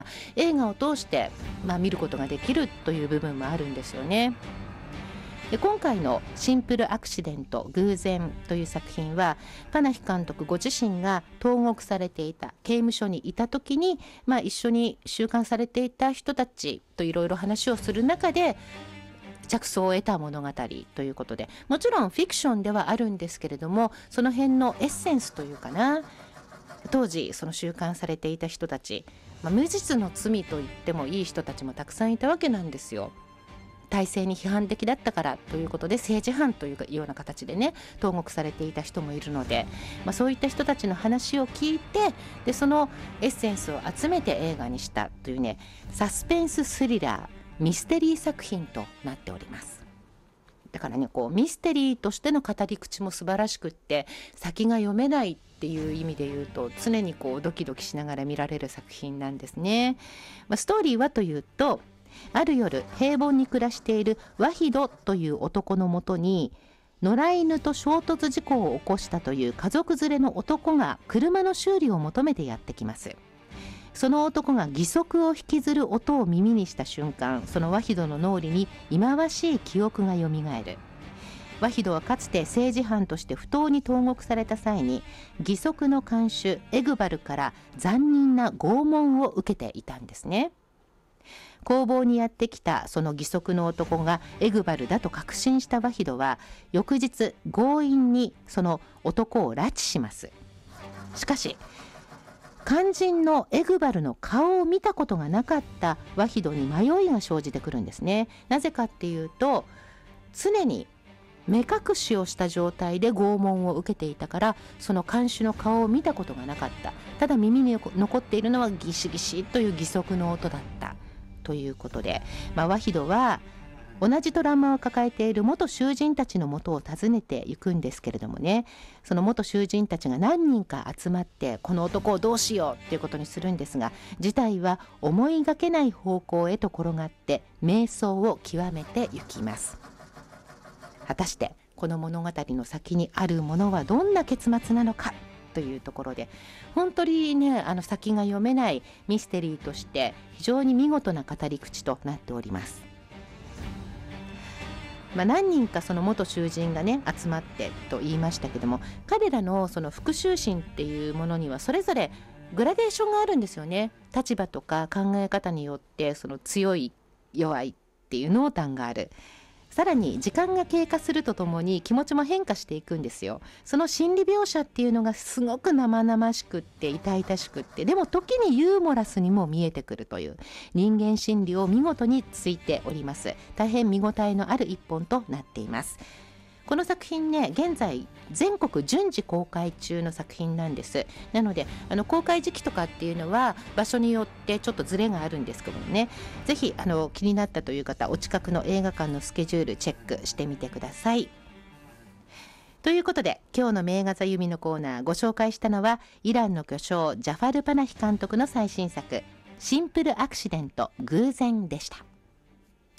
映画を通して、見ることができるという部分もあるんですよね。で今回のシンプルアクシデント偶然という作品は、パナヒ監督ご自身が投獄されていた刑務所にいた時に、一緒に収監されていた人たちといろいろ話をする中で着想を得た物語ということで、もちろんフィクションではあるんですけれども、その辺のエッセンスというかな、当時その収監されていた人たち、無実の罪と言ってもいい人たちもたくさんいたわけなんですよ。体制に批判的だったからということで政治犯というような形でね投獄されていた人もいるので、そういった人たちの話を聞いて、でそのエッセンスを集めて映画にしたというね、サスペンススリラーミステリー作品となっております。だからね、ミステリーとしての語り口も素晴らしくって、先が読めないっていう意味で言うと常にドキドキしながら見られる作品なんですね。ストーリーはというと、ある夜平凡に暮らしているワヒドという男のもとに、野良犬と衝突事故を起こしたという家族連れの男が車の修理を求めてやってきます。その男が義足を引きずる音を耳にした瞬間、そのワヒドの脳裏に忌まわしい記憶がよみがえる。ワヒドはかつて政治犯として不当に投獄された際に、義足の看守エグバルから残忍な拷問を受けていたんですね。工房にやってきたその義足の男がエグバルだと確信したワヒドは、翌日強引にその男を拉致します。しかし肝心のエグバルの顔を見たことがなかったワヒドに迷いが生じてくるんですね。なぜかっていうと、常に目隠しをした状態で拷問を受けていたから、その看守の顔を見たことがなかった。ただ耳に残っているのはギシギシという義足の音だったということで、ワヒドは同じトラウマを抱えている元囚人たちの元を訪ねていくんですけれどもね、その元囚人たちが何人か集まってこの男をどうしようっていうことにするんですが、事態は思いがけない方向へと転がって迷走を極めてゆきます。果たしてこの物語の先にあるものはどんな結末なのかというところで、本当にね、先が読めないミステリーとして非常に見事な語り口となっております。何人かその元囚人がね集まってと言いましたけども、彼らのその復讐心っていうものにはそれぞれグラデーションがあるんですよね。立場とか考え方によってその強い弱いっていう濃淡がある。さらに時間が経過するとともに気持ちも変化していくんですよ。その心理描写っていうのがすごく生々しくって痛々しくって、でも時にユーモラスにも見えてくるという人間心理を見事についております。大変見応えのある一本となっています。この作品ね、現在全国順次公開中の作品なんです。なので公開時期とかっていうのは場所によってちょっとズレがあるんですけどね、ぜひ気になったという方、お近くの映画館のスケジュールチェックしてみてください。ということで、今日の名画座弓のコーナー、ご紹介したのはイランの巨匠ジャファル・パナヒ監督の最新作シンプルアクシデント偶然でした。